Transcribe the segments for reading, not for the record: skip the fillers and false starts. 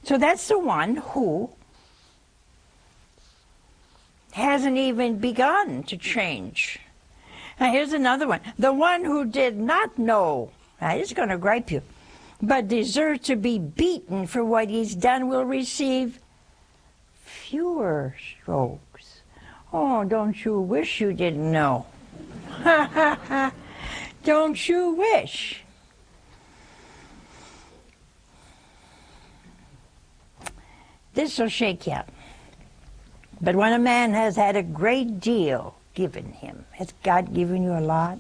So that's the one who hasn't even begun to change. Now here's another one. The one who did not know, now this is going to gripe you, but deserves to be beaten for what he's done will receive fewer strokes. Oh, don't you wish you didn't know? Don't you wish? This will shake you up. But when a man has had a great deal given him, has God given you a lot?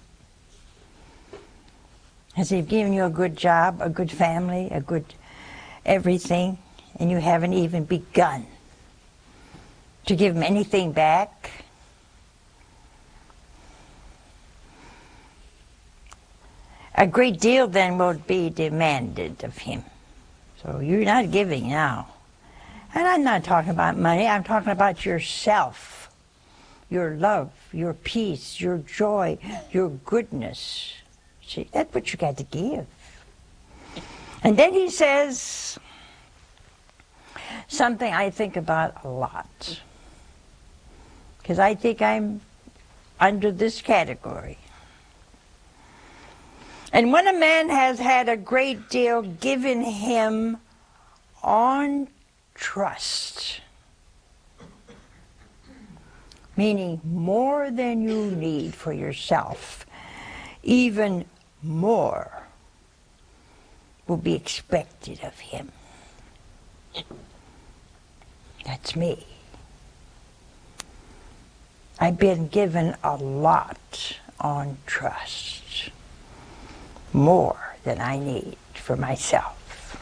Has He given you a good job, a good family, a good everything, and you haven't even begun to give Him anything back? A great deal then will be demanded of Him. So you're not giving now. And I'm not talking about money, I'm talking about yourself, your love, your peace, your joy, your goodness. See, that's what you got to give. And then he says something I think about a lot, because I think I'm under this category. And when a man has had a great deal given him on trust, meaning more than you need for yourself, even more will be expected of him. That's me. I've been given a lot on trust, more than I need for myself.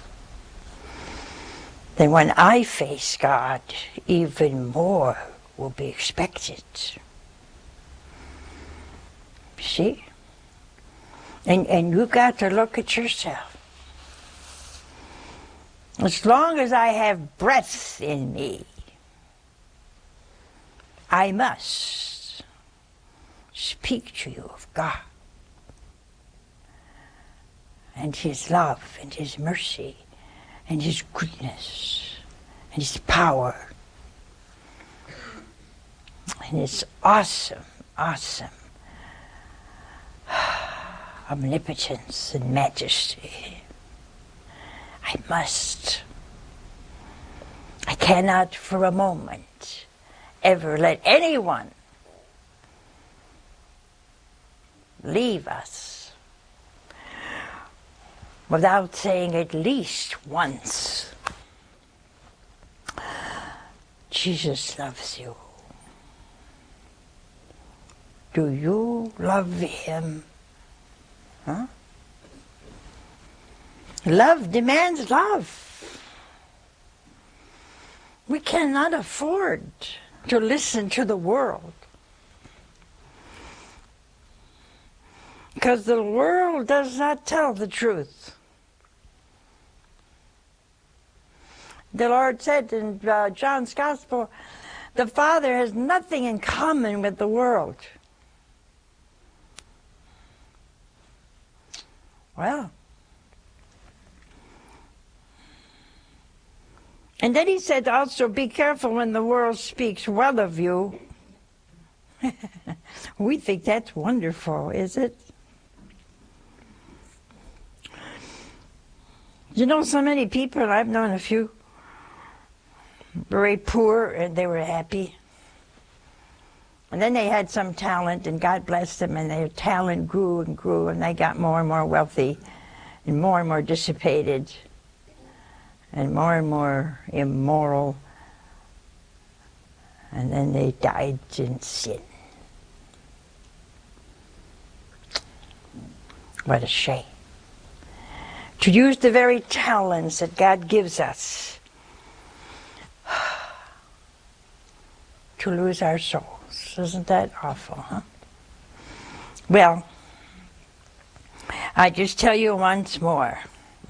Then when I face God, even more will be expected. See? And you've got to look at yourself. As long as I have breath in me, I must speak to you of God and His love and His mercy and His goodness and His power and His awesome, awesome omnipotence and majesty. I must. I cannot for a moment ever let anyone leave us without saying at least once, Jesus loves you. Do you love Him? Huh? Love demands love. We cannot afford to listen to the world, because the world does not tell the truth. The Lord said in John's Gospel, the Father has nothing in common with the world. Well, and then He said also, be careful when the world speaks well of you. We think that's wonderful, is it? You know, so many people, I've known a few, very poor, and they were happy. And then they had some talent, and God blessed them, and their talent grew and grew, and they got more and more wealthy, and more dissipated, and more immoral. And then they died in sin. What a shame. To use the very talents that God gives us to lose our souls. Isn't that awful, huh? Well, I just tell you once more,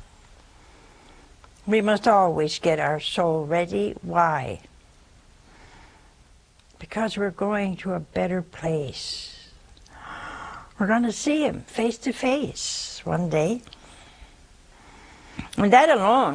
we must always get our soul ready. Why? Because we're going to a better place. We're going to see Him face to face one day. And that alone